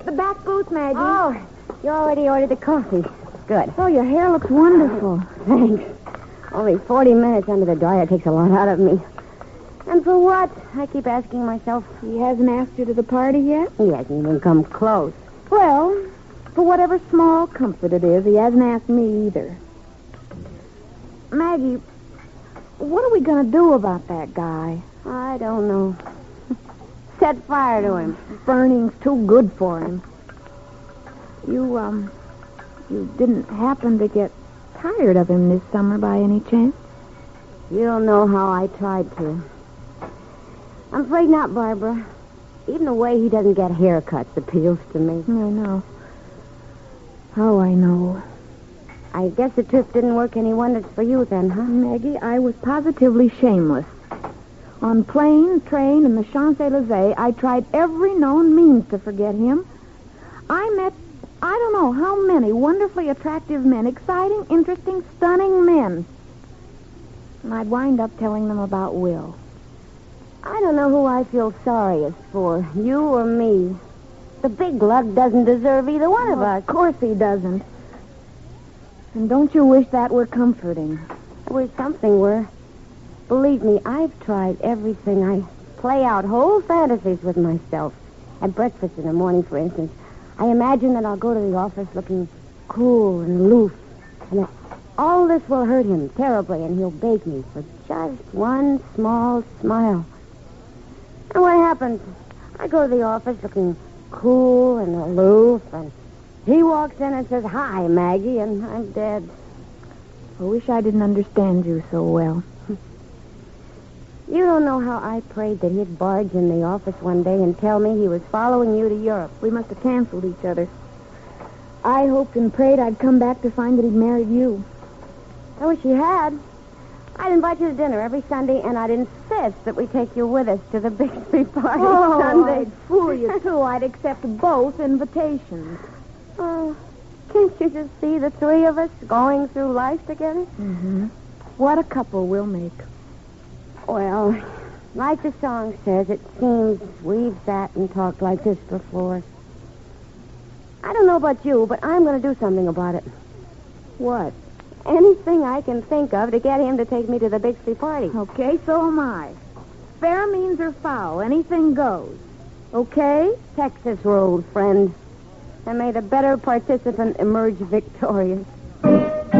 The back booth, Maggie. Oh, you already ordered the coffee. Good. Oh, your hair looks wonderful. Thanks. Only 40 minutes under the dryer takes a lot out of me. And for what? I keep asking myself. He hasn't asked you to the party yet? He hasn't even come close. Well, for whatever small comfort it is, he hasn't asked me either. Maggie, what are we going to do about that guy? I don't know. Set fire to him. Burning's too good for him. You didn't happen to get tired of him this summer by any chance? You don't know how I tried to. I'm afraid not, Barbara. Even the way he doesn't get haircuts appeals to me. I know. Oh, I know. I guess the trip didn't work any wonders for you then, huh? Maggie, I was positively shameless. On plane, train, and the Champs-Élysées, I tried every known means to forget him. I met, I don't know how many wonderfully attractive men, exciting, interesting, stunning men. And I'd wind up telling them about Will. I don't know who I feel sorriest for, you or me. The big lug doesn't deserve either one of us. Of course he doesn't. And don't you wish that were comforting? I wish something were. Believe me, I've tried everything. I play out whole fantasies with myself. At breakfast in the morning, for instance, I imagine that I'll go to the office looking cool and aloof. And that all this will hurt him terribly, and he'll beg me for just one small smile. And what happens? I go to the office looking cool and aloof, and he walks in and says, "Hi, Maggie," and I'm dead. I wish I didn't understand you so well. You don't know how I prayed that he'd barge in the office one day and tell me he was following you to Europe. We must have canceled each other. I hoped and prayed I'd come back to find that he'd married you. I wish he had. I'd invite you to dinner every Sunday, and I'd insist that we take you with us to the Bixby party Sunday. I'd fool you, too. I'd accept both invitations. Oh, can't you just see the three of us going through life together? Mm-hmm. What a couple we'll make. Well, like the song says, it seems we've sat and talked like this before. I don't know about you, but I'm going to do something about it. What? Anything I can think of to get him to take me to the Bixby party. Okay, so am I. Fair means or foul. Anything goes. Okay? Texas rule, friend. And may the better participant emerge victorious.